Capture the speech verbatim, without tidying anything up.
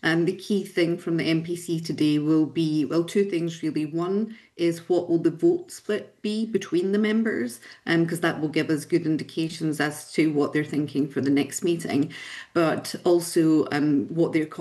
Um, the key thing from the M P C today will be, well, two things really. One is what will the vote split be between the members, um, because that will give us good indications as to what they're thinking for the next meeting, but also um, what their